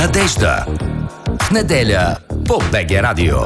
Надежда. В неделя по БГ Радио.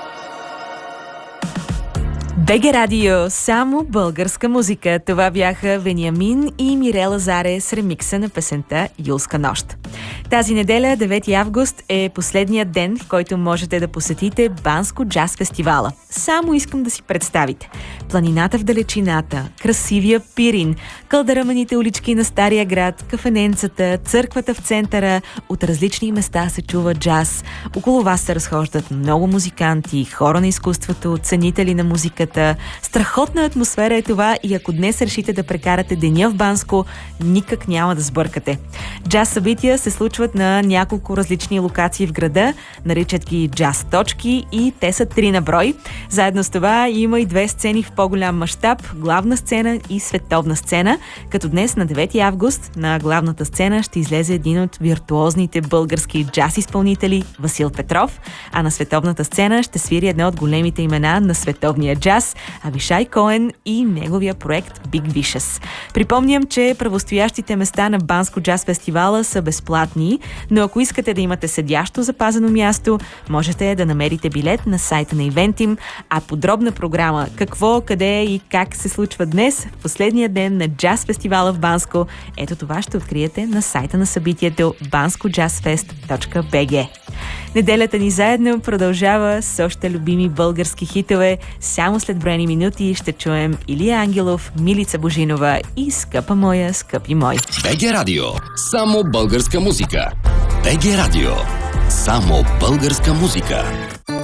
БГ Радио, само българска музика. Това бяха Вениамин и Мирела Заре с ремикса на песента Юлска нощ. Тази неделя, 9 август, е последният ден, в който можете да посетите Банско джаз фестивала. Само искам да си представите. Планината в далечината, красивия Пирин, кълдараманите улички на Стария град, кафененцата, църквата в центъра, от различни места се чува джаз. Около вас се разхождат много музиканти, хора на изкуството, ценители на музиката. Страхотна атмосфера е това и ако днес решите да прекарате деня в Банско, никак няма да сбъркате. Джаз събития се случват на няколко различни локации в града, наричат ги джаз точки и те са 3 на брой. Заедно с това има и 2 сцени в по-голям мащаб, главна сцена и световна сцена, като днес на 9 август на главната сцена ще излезе един от виртуозните български джаз изпълнители Васил Петров, а на световната сцена ще свири едно от големите имена на световния джаз Авишай Коен и неговия проект Big Vicious. Припомням, че правостоящите места на Банско джаз фестивала са безплатни, но ако искате да имате седящо запазено място, можете да намерите билет на сайта на Eventim, а подробна програма какво, къде и как се случва днес, в последния ден на джаз фестивала в Банско, ето това ще откриете на сайта на събитието banskojazzfest.bg. Неделята ни заедно продължава с още любими български хитове. Само след броени минути ще чуем Илия Ангелов, Милица Божинова и Скъпа моя, скъпи мой. БГ Радио. Само българска музика. БГ Радио. Само българска музика.